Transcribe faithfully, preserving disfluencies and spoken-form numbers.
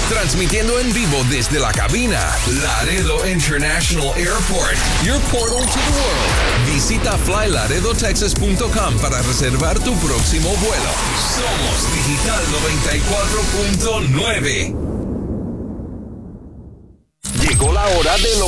Transmitiendo en vivo desde la cabina, Laredo International Airport, your portal to the world. Visita fly laredo texas punto com para reservar tu próximo vuelo. Somos Digital noventa y cuatro punto nueve. Llegó la hora de lo